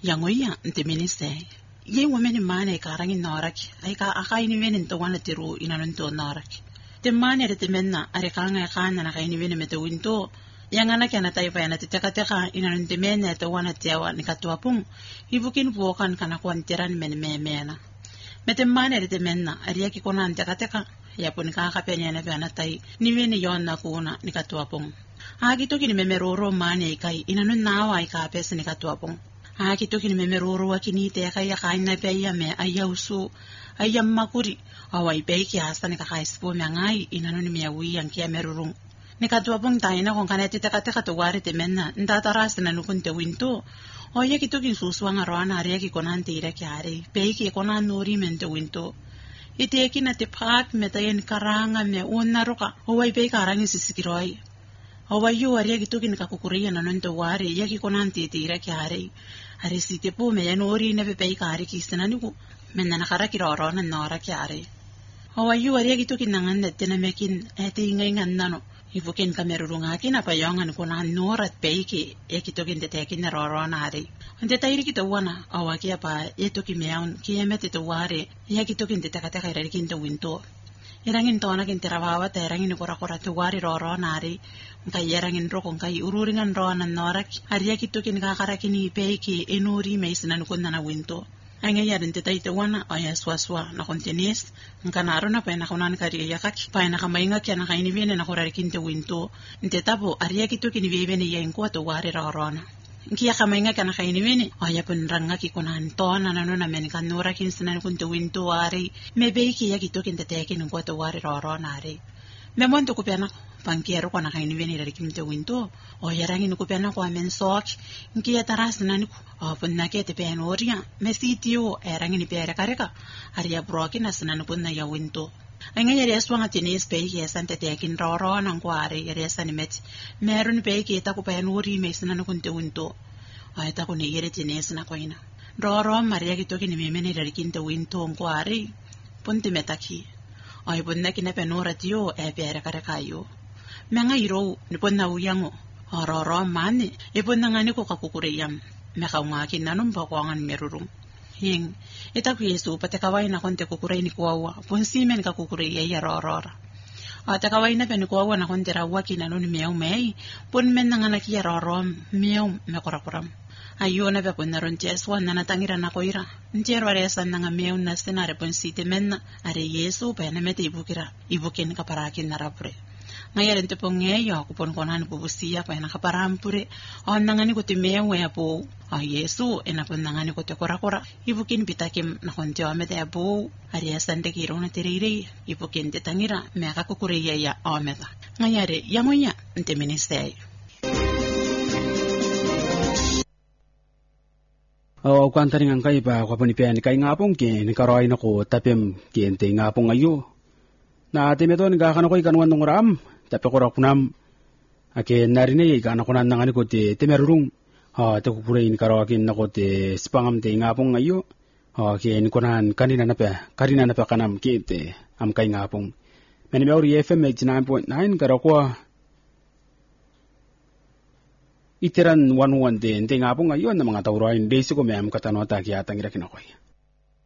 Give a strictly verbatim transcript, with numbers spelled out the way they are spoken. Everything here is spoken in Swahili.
yangoya nte minise ye women mane karangin noraki ay ka akaini venin to wana tiru inanunto noraki te mane de menna are kanga kana na kaini venin mete winto yangana kana taifa yana teka teka inanunte mene to wana tiawa nikatuapung ibukin buokan kana kwantiran men memena mete mane de menna are yaki konan teka teka ya pun ka kapenya na bana tai ni veni yonna kuna nikatuapung agi to kini memeroro mane kai inanun nawa ai ka pesa nikatuapung Aki toki ni memeroro wakini te kaya kaina pe ya me ayausu ayam makuri awai pe ki hasta ni kakai spo me ngai inano ni me wi yang kia merurung ni katua pung taina kon kana te taka taka to wari te menna nda taras na nukun te winto o ye ki toki susu nga roana are ki konan te ira ki are pe ki konan nori men te winto ite ki na te pak me tayen karanga me onna roka awai pe karangi sisikiroi awai yu are ki toki ni kakukuria na nonto wari ye ki konan te te ira ki are are si te po me nori ne pe pe kare ki stana niku menna na kara ki roro na nora ki are hawa yu are ki to ki nangan de tena mekin e te inga inga nano ifuken kamerurunga ki na pa yongan ko na nora pe ki e ki to ki de te ki na roro na are ante tairi ki to wana awa ki apa e to ki meaun ki e mete to ware e ki to ki de ta ta ka ki to winto irangin to na kin terawawa te irangin ko ra ko ra to ware roro na are ngai yarangin roko ngai ururingan roana norak aria kito kin ka karakini peki enori meisna nukon na winto anga yarin te taite wana aya swaswa na kontenis ngana arona pa na konan kari ya kaki pa na kamainga kya na kaini vene na korari kinte winto nte tapo aria kito kin vene ya inko to ware rorona nkia kamainga kana kaini vene aya pun ranga ki konan to na na na men kan nora kin sna kunte winto are me beki ya kito kin te tekin ko to ware rorona are me monto ko pena pankiero kwa na kaini veni dari kimte winto o yarangi nuku pena kwa men sok nki ya taras nani ku o punna ke te pen oria me sitio erangi ni pere kareka aria broki na sananu punna ya winto anga yari aswanga tenis pe ye sante te kin roro nan kware yari sani met merun pe ke ta ku pen ori me sananu kunte winto ai ta ku ne yere tenis na koina roro maria ki toki ni me meni dari kinte winto kware punte metaki ai punna ki na penora tio e pere kareka yo menga iro ni ponna uyango ororo mane e ponna ngani ko kakukureyam me kaunga kinanum ba ko ngan merurung hing eta ku yesu pate kawai na konte kukurei ni kwawa ponsi men kakukurei ya rorora ata kawai na pen kwawa na konte rawa kinanun meu mei pon men ngana ki roro meu me korakoram ayo na be ponna ron jeswa na tangira na koira ntero are san nga meu na senare ponsi te men are yesu pe na mete ibukira ibuken kaparakin na rapre ngayon te ponge yo kupon konan pubusia pa na kaparampure on nangani ko te mewe apo a yesu ena pon nangani ko te korakora ibukin pitakim na kontyo amete apo aria sande kiro na terire ibukin te tangira me aka kukureya ya ameta ngayare yamonya nte ministay o kwantari ngang kai ba kwa poni pen kai ngapong ke ni karoi na ko tapem ke ente ngapong ayo na temeton ga kana ko ikanwan ngoram tapi kora kunam ake narine ga na kunan ngani ko te temerurung ha te kupurein karakin na ko te spangam te ngapong ayo ha ke ni kunan kanina na pa karina na pa kanam ke te am kai ngapong meni meuri F M eighty-nine point nine karakwa iteran one one de ente ngapong ayo na mga tawrain desi ko me am katanota ki atangira kinakoy